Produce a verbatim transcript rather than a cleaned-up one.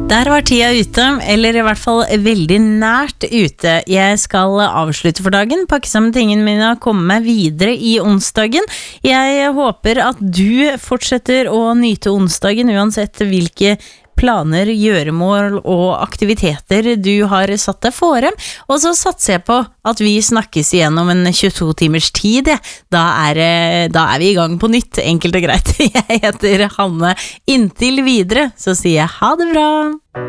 Der var tida ute, eller i hvert fall veldig nært ute. Jeg skal avslutte for dagen, pakke sammen tingene mine og komme meg videre i onsdagen. Jeg håper at du fortsetter å nyte onsdagen, uansett hvilke planer, gjøremål og aktiviteter du har satt deg fore. Og så satser jeg på at vi snakkes igjen om en tjueto timers tid. Da er, da er vi i gang på nytt, enkelt og greit. Jeg heter Hanne. Inntil videre så sier jeg ha det bra!